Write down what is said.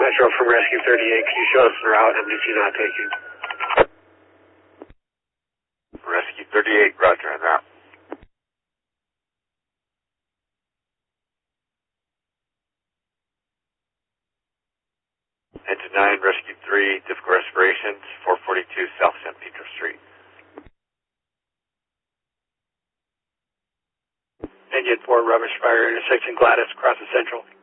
Metro from Rescue 38. Can you show us the route MDT not taking? Rescue 38, roger on that. Engine 9, Rescue 3, difficult respirations, 442 South San Pedro Street. Engine 4, rubbish fire, intersection Gladys, across the Central.